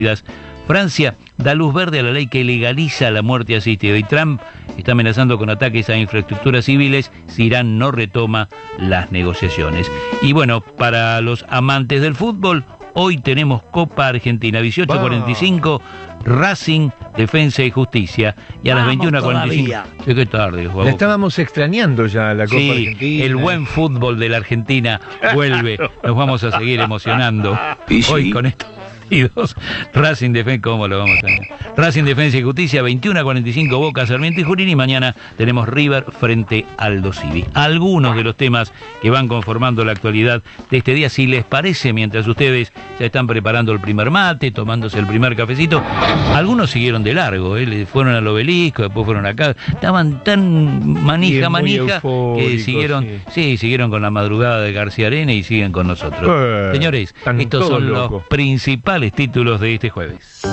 Francia da luz verde a la ley que legaliza la muerte asistida y Trump está amenazando con ataques a infraestructuras civiles si Irán no retoma las negociaciones. Y bueno, para los amantes del fútbol, hoy tenemos Copa Argentina, 18:45, Racing, Defensa y Justicia, y a las 21:45. Sí, qué tarde, la estábamos extrañando ya la Copa Argentina. El buen fútbol de la Argentina vuelve. Nos vamos a seguir emocionando hoy con esto. Racing Defensa, ¿cómo lo vamos a hacer? Racing Defensa y Justicia, 21:45, Boca, Sarmiento y Junín, y mañana tenemos River frente al Aldo Civi. Algunos de los temas que van conformando la actualidad de este día, si les parece, mientras ustedes ya están preparando el primer mate, tomándose el primer cafecito, algunos siguieron de largo, fueron al Obelisco, después fueron acá, estaban tan manija que siguieron, siguieron con la madrugada de García Arena y siguen con nosotros. Señores, estos son los principales títulos de este jueves.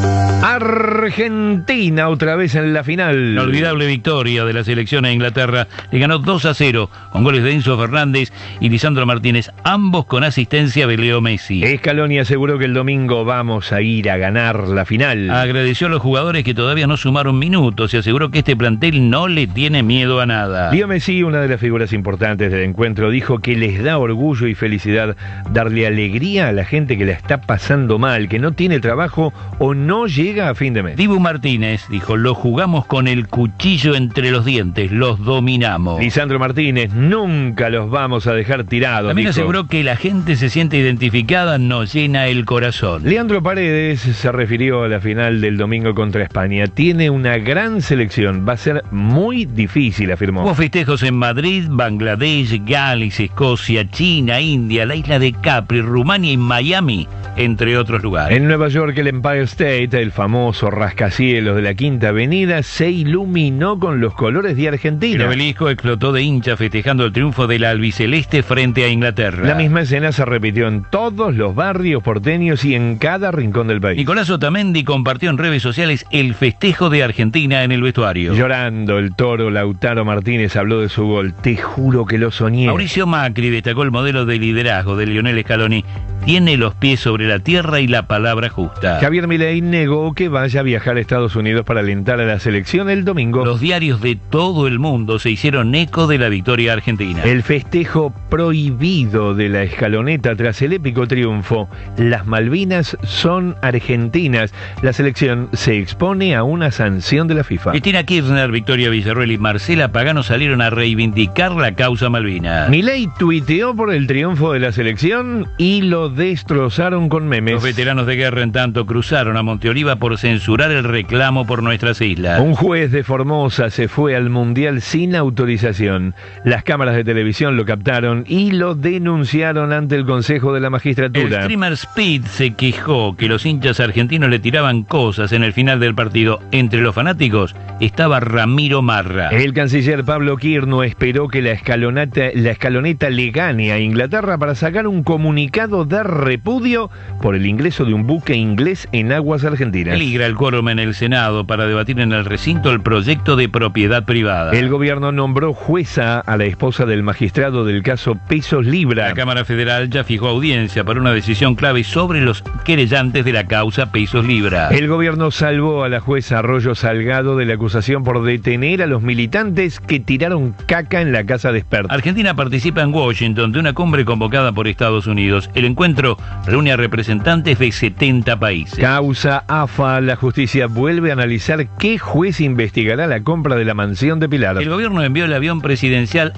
Argentina otra vez en la final. La inolvidable victoria de la selección a Inglaterra. Le ganó 2-0 con goles de Enzo Fernández y Lisandro Martínez, ambos con asistencia de Leo Messi. Scaloni aseguró que el domingo vamos a ir a ganar la final. Agradeció a los jugadores que todavía no sumaron minutos y aseguró que este plantel no le tiene miedo a nada. Leo Messi, una de las figuras importantes del encuentro, dijo que les da orgullo y felicidad darle alegría a la gente que la está pasando mal, que no tiene trabajo o no llega a fin de mes. Dibu Martínez dijo: lo jugamos con el cuchillo entre los dientes, los dominamos. Lisandro Martínez: nunca los vamos a dejar tirados. También aseguró que la gente se siente identificada, nos llena el corazón. Leandro Paredes se refirió a la final del domingo contra España. Tiene una gran selección, va a ser muy difícil, afirmó. Hubo festejos en Madrid, Bangladesh, Gales, Escocia, China, India, la isla de Capri, Rumania y Miami, entre otros lugares. En Nueva York, el Empire State, el famoso rascacielos de la Quinta Avenida, se iluminó con los colores de Argentina. El obelisco explotó de hinchas festejando el triunfo del albiceleste frente a Inglaterra. La misma escena se repitió en todos los barrios porteños y en cada rincón del país. Nicolás Otamendi compartió en redes sociales el festejo de Argentina en el vestuario. Llorando, el toro Lautaro Martínez habló de su gol. Te juro que lo soñé. Mauricio Macri destacó el modelo de liderazgo de Lionel Scaloni. Tiene los pies sobre la tierra y la palabra justa. Javier Milei negó que vaya a viajar a Estados Unidos para alentar a la selección el domingo. Los diarios de todo el mundo se hicieron eco de la victoria argentina. El festejo prohibido de la escaloneta tras el épico triunfo. Las Malvinas son argentinas. La selección se expone a una sanción de la FIFA. Cristina Kirchner, Victoria Villarruel y Marcela Pagano salieron a reivindicar la causa Malvinas. Milei tuiteó por el triunfo de la selección y lo destrozaron con memes. Los veteranos de guerra, en tanto, cruzaron a Monteoliva por censurar el reclamo por nuestras islas. Un juez de Formosa se fue al Mundial sin autorización. Las cámaras de televisión lo captaron y lo denunciaron ante el Consejo de la Magistratura. El streamer Speed se quejó que los hinchas argentinos le tiraban cosas en el final del partido. Entre los fanáticos estaba Ramiro Marra. El canciller Pablo Quirno esperó que la escaloneta le gane a Inglaterra para sacar un comunicado de repudio por el ingreso de un buque inglés en aguas argentinas. Peligra el quórum en el Senado para debatir en el recinto el proyecto de propiedad privada. El gobierno nombró jueza a la esposa del magistrado del caso Pesos Libra. La Cámara Federal ya fijó audiencia para una decisión clave sobre los querellantes de la causa Pesos Libra. El gobierno salvó a la jueza Arroyo Salgado de la acusación por detener a los militantes que tiraron caca en la casa de Spert. Argentina participa en Washington de una cumbre convocada por Estados Unidos. El encuentro reúne a representantes de 70 países. Causa AFA, la justicia vuelve a analizar qué juez investigará la compra de la mansión de Pilar. El gobierno envió el avión presidencial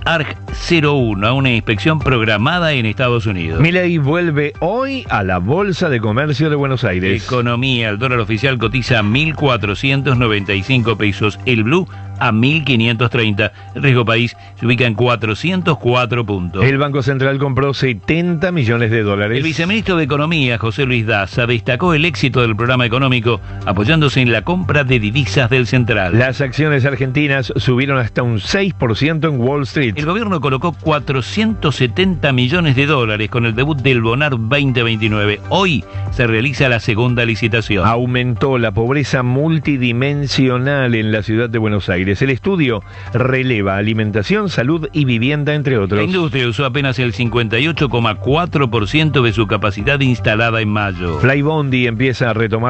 ARJ-01 a una inspección programada en Estados Unidos. Milei vuelve hoy a la Bolsa de Comercio de Buenos Aires. Economía, el dólar oficial cotiza a 1.495 pesos, el blue a 1.530. El riesgo país se ubica en 404 puntos. El Banco Central compró 70 millones de dólares. El viceministro de Economía, José Luis Daza, destacó el éxito del programa económico apoyándose en la compra de divisas del Central. Las acciones argentinas subieron hasta un 6% en Wall Street. El gobierno colocó 470 millones de dólares con el debut del Bonar 2029. Hoy se realiza la segunda licitación. Aumentó la pobreza multidimensional en la ciudad de Buenos Aires. bloques. El estudio releva alimentación, salud y vivienda, entre otros. La industria usó apenas el 58,4% de su capacidad instalada en mayo. Flybondi empieza a retomar